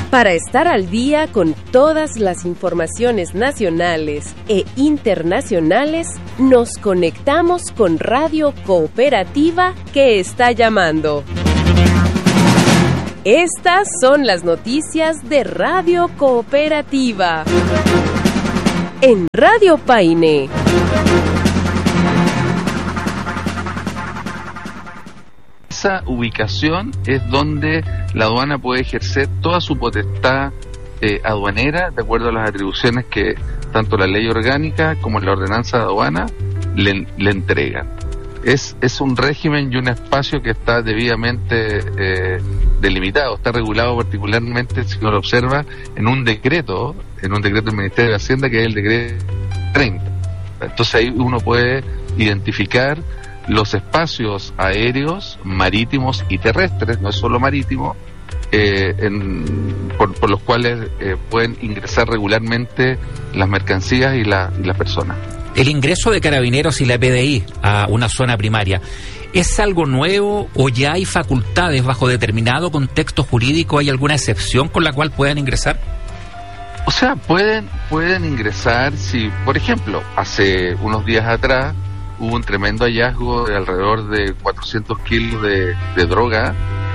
Para estar al día con todas las informaciones nacionales e internacionales, nos conectamos con Radio Cooperativa que está llamando. Estas son las noticias de Radio Cooperativa. En Radio Paine. Esa ubicación es donde la aduana puede ejercer toda su potestad aduanera de acuerdo a las atribuciones que tanto la ley orgánica como la ordenanza de aduana le entregan. Es un régimen y un espacio que está debidamente delimitado, está regulado particularmente, si uno lo observa, en un decreto del Ministerio de Hacienda, que es el decreto 30. Entonces ahí uno puede identificar los espacios aéreos, marítimos y terrestres, no es solo marítimo, por los cuales pueden ingresar regularmente las mercancías y las personas. El ingreso de carabineros y la PDI a una zona primaria, ¿es algo nuevo o ya hay facultades bajo determinado contexto jurídico? ¿Hay alguna excepción con la cual puedan ingresar? O sea, pueden ingresar si, por ejemplo, hace unos días atrás hubo un tremendo hallazgo de alrededor de 400 kilos de droga.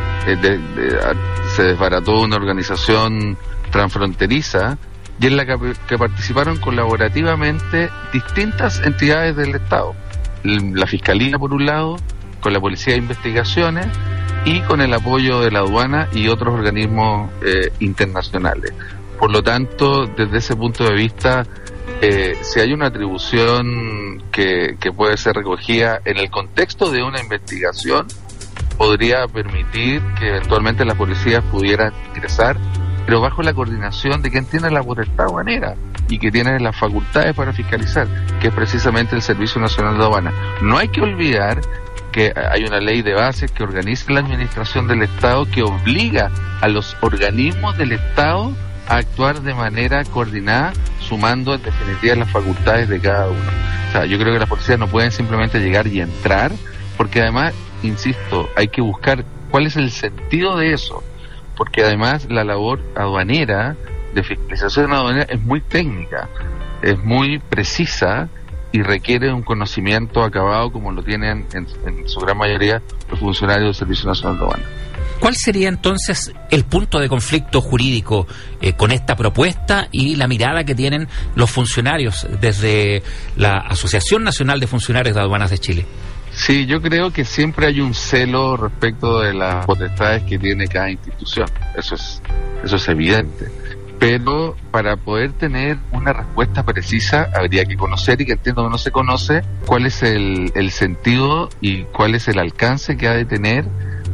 Se desbarató una organización transfronteriza y en la que participaron colaborativamente distintas entidades del Estado. La Fiscalía, por un lado, con la Policía de Investigaciones y con el apoyo de la aduana y otros organismos internacionales. Por lo tanto, desde ese punto de vista, si hay una atribución que puede ser recogida en el contexto de una investigación, podría permitir que eventualmente las policías pudieran ingresar, pero bajo la coordinación de quien tiene la potestad aduanera y que tiene las facultades para fiscalizar, que es precisamente el Servicio Nacional de Aduana. No hay que olvidar que hay una ley de bases que organiza la administración del Estado, que obliga a los organismos del Estado a actuar de manera coordinada, sumando en definitiva las facultades de cada uno. O sea, yo creo que las policías no pueden simplemente llegar y entrar, porque además, insisto, hay que buscar cuál es el sentido de eso, porque además la labor aduanera, de fiscalización aduanera, es muy técnica, es muy precisa y requiere un conocimiento acabado como lo tienen en su gran mayoría los funcionarios del Servicio Nacional de Aduana. ¿Cuál sería entonces el punto de conflicto jurídico con esta propuesta y la mirada que tienen los funcionarios desde la Asociación Nacional de Funcionarios de Aduanas de Chile? Sí, yo creo que siempre hay un celo respecto de las potestades que tiene cada institución, eso es evidente. Pero para poder tener una respuesta precisa habría que conocer, y que entiendo que no se conoce, cuál es el sentido y cuál es el alcance que ha de tener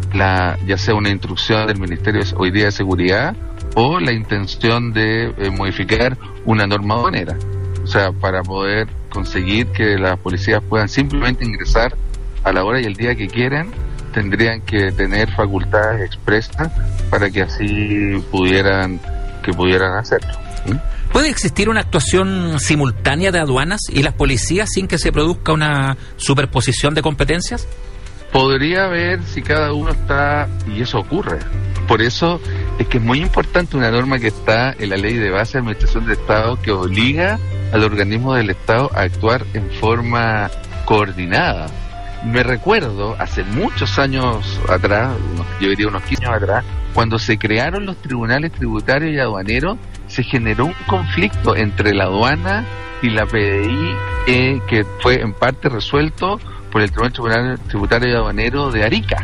ya sea una instrucción del Ministerio hoy día de Seguridad o la intención de modificar una norma aduanera. O sea, para poder conseguir que las policías puedan simplemente ingresar a la hora y el día que quieran, tendrían que tener facultades expresas para que así pudieran hacerlo. ¿Puede existir una actuación simultánea de aduanas y las policías sin que se produzca una superposición de competencias? Podría haber si cada uno está, y eso ocurre. Por eso es que es muy importante una norma que está en la Ley de Base de Administración del Estado, que obliga al organismo del Estado a actuar en forma coordinada. Me recuerdo hace muchos años atrás, yo diría unos 15 años atrás, cuando se crearon los tribunales tributarios y aduaneros, se generó un conflicto entre la aduana y la PDI que fue en parte resuelto por el Tribunal Tributario y Aduanero de Arica.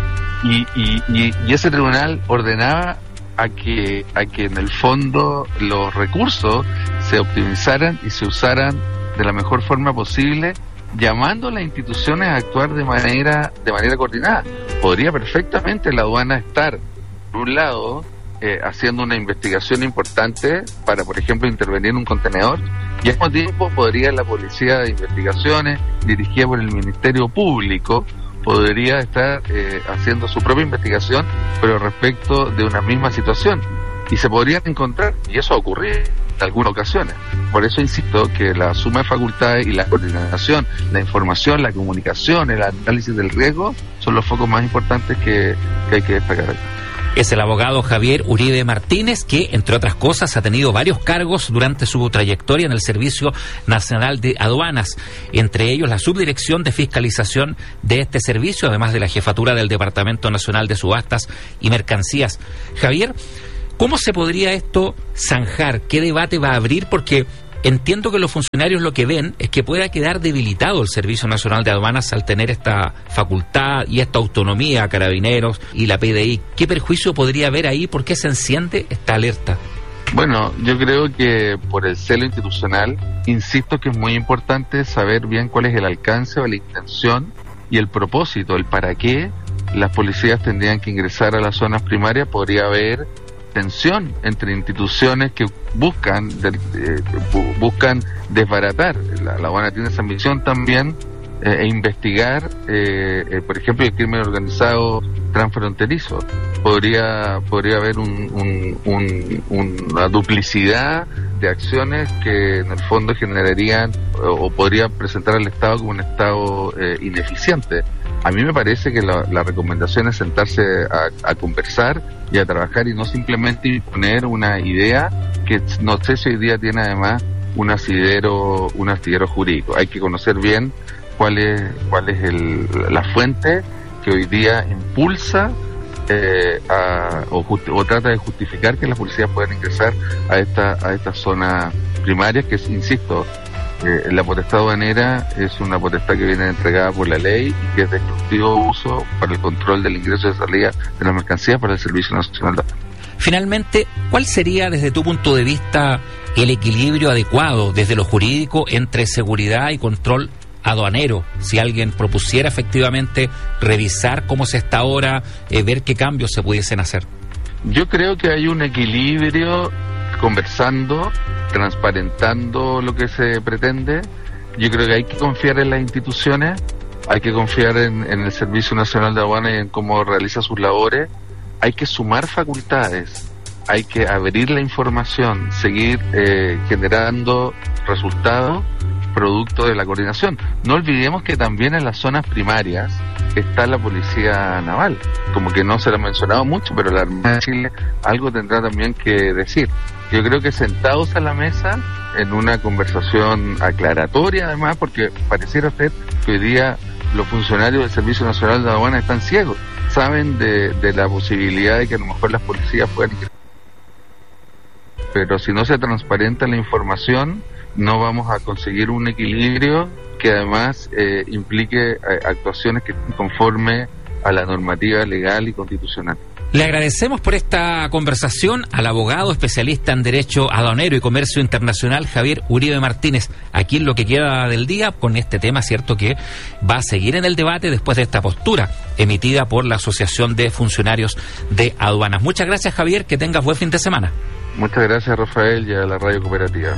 Y ese tribunal ordenaba a que en el fondo los recursos se optimizaran y se usaran de la mejor forma posible, llamando a las instituciones a actuar de manera coordinada. Podría perfectamente la aduana estar, por un lado, haciendo una investigación importante para, por ejemplo, intervenir en un contenedor, y al mismo tiempo podría la Policía de Investigaciones, dirigida por el Ministerio Público, podría estar haciendo su propia investigación, pero respecto de una misma situación, y se podrían encontrar, y eso ha ocurrido en algunas ocasiones. Por eso insisto que la suma de facultades y la coordinación, la información, la comunicación, el análisis del riesgo son los focos más importantes que hay que destacar. Es el abogado Javier Uribe Martínez, que, entre otras cosas, ha tenido varios cargos durante su trayectoria en el Servicio Nacional de Aduanas, entre ellos la subdirección de fiscalización de este servicio, además de la jefatura del Departamento Nacional de Subastas y Mercancías. Javier, ¿cómo se podría esto zanjar? ¿Qué debate va a abrir? Porque entiendo que los funcionarios lo que ven es que pueda quedar debilitado el Servicio Nacional de Aduanas al tener esta facultad y esta autonomía a Carabineros y la PDI. ¿Qué perjuicio podría haber ahí? ¿Por qué se enciende esta alerta? Bueno, yo creo que por el celo institucional, insisto que es muy importante saber bien cuál es el alcance o la intención y el propósito, el para qué las policías tendrían que ingresar a las zonas primarias. Podría haber tensión entre instituciones que buscan desbaratar. La aduana tiene esa misión también, e investigar, por ejemplo, el crimen organizado transfronterizo. Podría haber una duplicidad de acciones que en el fondo generarían o podrían presentar al Estado como un Estado ineficiente. A mí me parece que la recomendación es sentarse a conversar y a trabajar y no simplemente imponer una idea que no sé si hoy día tiene además un asidero jurídico. Hay que conocer bien cuál es la fuente que hoy día impulsa o trata de justificar que las policías puedan ingresar a esta zona primaria, que es, insisto, la potestad aduanera es una potestad que viene entregada por la ley y que es de exclusivo uso para el control del ingreso y salida de las mercancías para el Servicio Nacional de Aduanas. Finalmente, ¿cuál sería desde tu punto de vista el equilibrio adecuado desde lo jurídico entre seguridad y control aduanero? Si alguien propusiera efectivamente revisar cómo se está ahora, ver qué cambios se pudiesen hacer. Yo creo que hay un equilibrio conversando, transparentando lo que se pretende. Yo creo que hay que confiar en las instituciones, hay que confiar en el Servicio Nacional de Aduanas y en cómo realiza sus labores. Hay que sumar facultades, hay que abrir la información, seguir generando resultados producto de la coordinación. No olvidemos que también en las zonas primarias está la Policía Naval, como que no se lo ha mencionado mucho, pero la Armada de Chile algo tendrá también que decir. Yo creo que sentados a la mesa, en una conversación aclaratoria además, porque pareciera ser que hoy día los funcionarios del Servicio Nacional de Aduanas están ciegos, saben de la posibilidad de que a lo mejor las policías puedan ingresar. Pero si no se transparenta la información, no vamos a conseguir un equilibrio que además implique actuaciones que estén conforme a la normativa legal y constitucional. Le agradecemos por esta conversación al abogado especialista en Derecho Aduanero y Comercio Internacional, Javier Uribe Martínez, aquí en lo que queda del día con este tema, cierto que va a seguir en el debate después de esta postura emitida por la Asociación de Funcionarios de Aduanas. Muchas gracias, Javier, que tengas buen fin de semana. Muchas gracias, Rafael, y a la Radio Cooperativa.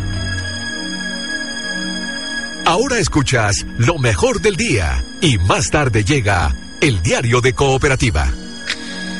Ahora escuchas lo mejor del día y más tarde llega el Diario de Cooperativa.